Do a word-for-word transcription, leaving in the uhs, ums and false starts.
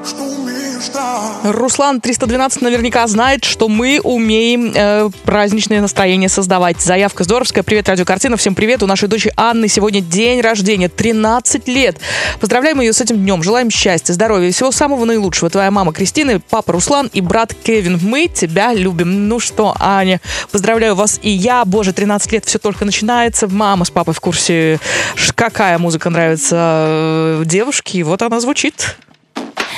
Руслан триста двенадцать наверняка знает, что мы умеем э, праздничное настроение создавать. Заявка здоровская. Привет, радиокартина. Всем привет. У нашей дочери Анны сегодня день рождения. тринадцать лет. Поздравляем ее с этим днем. Желаем счастья, здоровья и всего самого наилучшего. Твоя мама Кристина, папа Руслан и брат Кевин. Мы тебя любим. Ну что, Аня, поздравляю вас и я. Боже, тринадцать лет, все только начинается. Мама с папой в курсе, какая музыка нравится девушке. И вот она звучит.